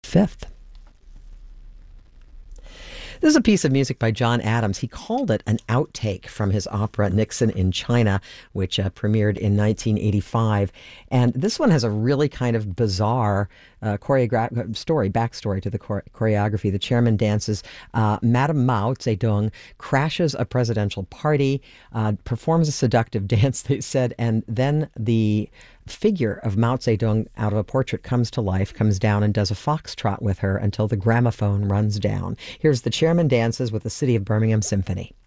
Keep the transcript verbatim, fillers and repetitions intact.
fifth. This is a piece of music by John Adams. He called it an outtake from his opera Nixon in China, which uh, premiered in nineteen eighty-five. And this one has a really kind of bizarre uh, choreograph story, backstory to the chore choreography. The chairman dances uh, Madame Mao Zedong, crashes a presidential party, uh, performs a seductive dance, they said, and then the figure of Mao Zedong out of a portrait comes to life, comes down and does a foxtrot with her until the gramophone runs down. Here's the chairman dances with the City of Birmingham Symphony.